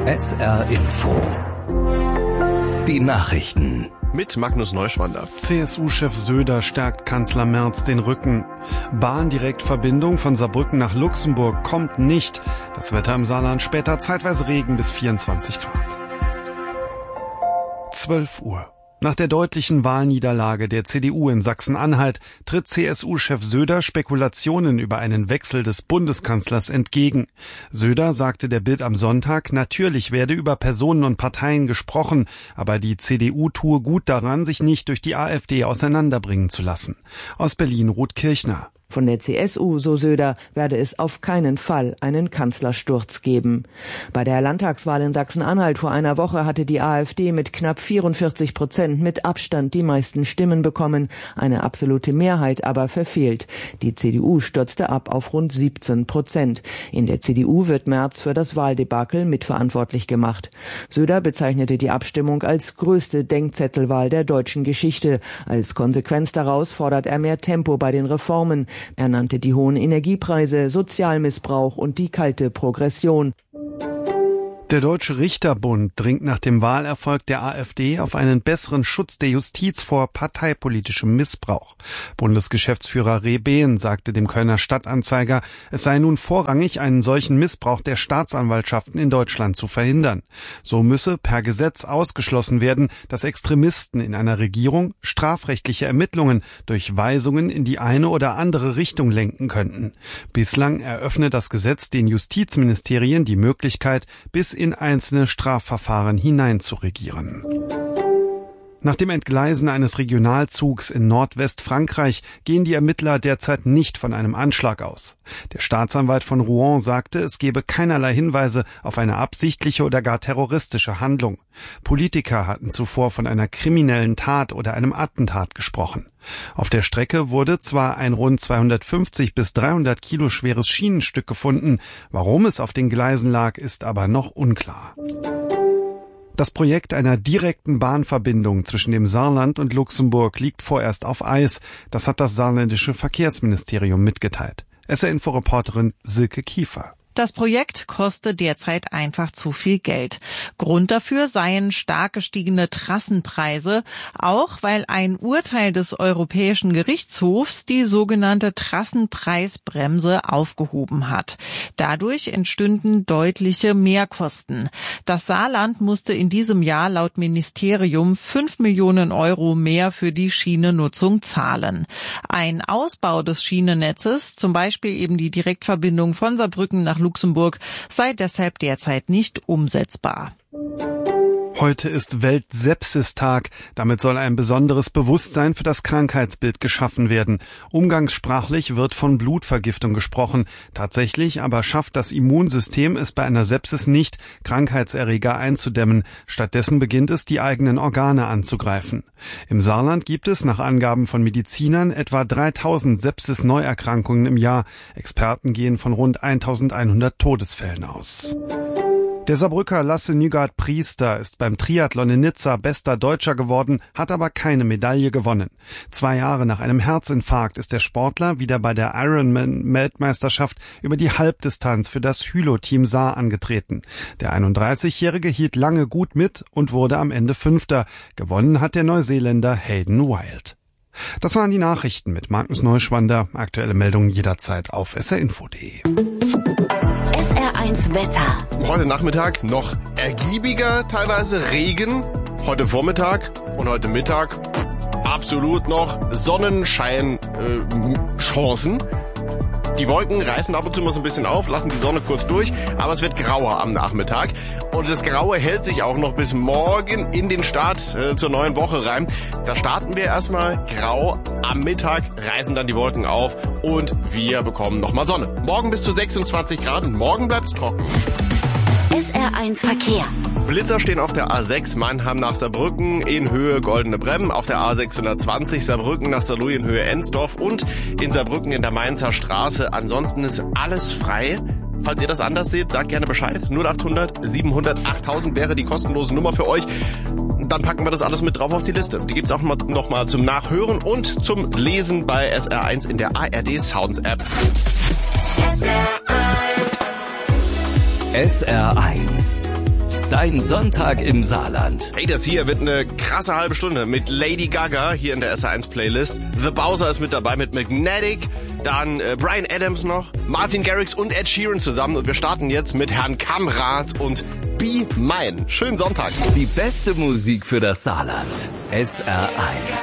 SR Info. Die Nachrichten. Mit Magnus Neuschwander. CSU-Chef Söder stärkt Kanzler Merz den Rücken. Bahndirektverbindung von Saarbrücken nach Luxemburg kommt nicht. Das Wetter im Saarland später zeitweise Regen bis 24 Grad. 12 Uhr. Nach der deutlichen Wahlniederlage der CDU in Sachsen-Anhalt tritt CSU-Chef Söder Spekulationen über einen Wechsel des Bundeskanzlers entgegen. Söder sagte der Bild am Sonntag, natürlich werde über Personen und Parteien gesprochen, aber die CDU tue gut daran, sich nicht durch die AfD auseinanderbringen zu lassen. Aus Berlin Ruth Kirchner. Von der CSU, so Söder, werde es auf keinen Fall einen Kanzlersturz geben. Bei der Landtagswahl in Sachsen-Anhalt vor einer Woche hatte die AfD mit knapp 44% mit Abstand die meisten Stimmen bekommen, eine absolute Mehrheit aber verfehlt. Die CDU stürzte ab auf rund 17%. In der CDU wird Merz für das Wahldebakel mitverantwortlich gemacht. Söder bezeichnete die Abstimmung als größte Denkzettelwahl der deutschen Geschichte. Als Konsequenz daraus fordert er mehr Tempo bei den Reformen. Er nannte die hohen Energiepreise, Sozialmissbrauch und die kalte Progression. Der Deutsche Richterbund dringt nach dem Wahlerfolg der AfD auf einen besseren Schutz der Justiz vor parteipolitischem Missbrauch. Bundesgeschäftsführer Rehbehn sagte dem Kölner Stadtanzeiger, es sei nun vorrangig, einen solchen Missbrauch der Staatsanwaltschaften in Deutschland zu verhindern. So müsse per Gesetz ausgeschlossen werden, dass Extremisten in einer Regierung strafrechtliche Ermittlungen durch Weisungen in die eine oder andere Richtung lenken könnten. Bislang eröffne das Gesetz den Justizministerien die Möglichkeit, bis in einzelne Strafverfahren hineinzuregieren. Nach dem Entgleisen eines Regionalzugs in Nordwestfrankreich gehen die Ermittler derzeit nicht von einem Anschlag aus. Der Staatsanwalt von Rouen sagte, es gebe keinerlei Hinweise auf eine absichtliche oder gar terroristische Handlung. Politiker hatten zuvor von einer kriminellen Tat oder einem Attentat gesprochen. Auf der Strecke wurde zwar ein rund 250 bis 300 Kilo schweres Schienenstück gefunden. Warum es auf den Gleisen lag, ist aber noch unklar. Das Projekt einer direkten Bahnverbindung zwischen dem Saarland und Luxemburg liegt vorerst auf Eis. Das hat das saarländische Verkehrsministerium mitgeteilt. SR-Info-Reporterin Silke Kiefer. Das Projekt kostet derzeit einfach zu viel Geld. Grund dafür seien stark gestiegene Trassenpreise, auch weil ein Urteil des Europäischen Gerichtshofs die sogenannte Trassenpreisbremse aufgehoben hat. Dadurch entstünden deutliche Mehrkosten. Das Saarland musste in diesem Jahr laut Ministerium 5 Millionen Euro mehr für die Schienennutzung zahlen. Ein Ausbau des Schienennetzes, zum Beispiel eben die Direktverbindung von Saarbrücken nach Luxemburg, sei deshalb derzeit nicht umsetzbar. Heute ist Welt-Sepsis-Tag. Damit soll ein besonderes Bewusstsein für das Krankheitsbild geschaffen werden. Umgangssprachlich wird von Blutvergiftung gesprochen. Tatsächlich aber schafft das Immunsystem es bei einer Sepsis nicht, Krankheitserreger einzudämmen. Stattdessen beginnt es, die eigenen Organe anzugreifen. Im Saarland gibt es nach Angaben von Medizinern etwa 3000 Sepsis-Neuerkrankungen im Jahr. Experten gehen von rund 1100 Todesfällen aus. Der Saarbrücker Lasse Nygaard-Priester ist beim Triathlon in Nizza bester Deutscher geworden, hat aber keine Medaille gewonnen. 2 Jahre nach einem Herzinfarkt ist der Sportler wieder bei der Ironman-Weltmeisterschaft über die Halbdistanz für das Hylo-Team Saar angetreten. Der 31-Jährige hielt lange gut mit und wurde am Ende Fünfter. Gewonnen hat der Neuseeländer Hayden Wild. Das waren die Nachrichten mit Magnus Neuschwander. Aktuelle Meldungen jederzeit auf srinfo.de. SR1 Wetter. Heute Nachmittag noch ergiebiger, teilweise Regen. Heute Vormittag und heute Mittag absolut noch Sonnenschein-Chancen. Die Wolken reißen ab und zu mal so ein bisschen auf, lassen die Sonne kurz durch, aber es wird grauer am Nachmittag. Und das Graue hält sich auch noch bis morgen in den Start zur neuen Woche rein. Da starten wir erstmal grau, am Mittag reißen dann die Wolken auf und wir bekommen nochmal Sonne. Morgen bis zu 26 Grad und morgen bleibt's trocken. SR1 Verkehr. Blitzer stehen auf der A6 Mannheim nach Saarbrücken in Höhe Goldene Bremm, auf der A620 Saarbrücken nach Saarlouis in Höhe Ensdorf und in Saarbrücken in der Mainzer Straße. Ansonsten ist alles frei. Falls ihr das anders seht, sagt gerne Bescheid. 0800 700 8000 wäre die kostenlose Nummer für euch. Dann packen wir das alles mit drauf auf die Liste. Die gibt's auch noch mal zum Nachhören und zum Lesen bei SR1 in der ARD Sounds App. SR1 Dein Sonntag im Saarland. Hey, das hier wird eine krasse halbe Stunde mit Lady Gaga hier in der SR1-Playlist. The Bowser ist mit dabei mit Magnetic. Dann Bryan Adams noch, Martin Garrix und Ed Sheeran zusammen. Und wir starten jetzt mit Herrn Kamrat und Be Mine. Schönen Sonntag. Die beste Musik für das Saarland. SR1.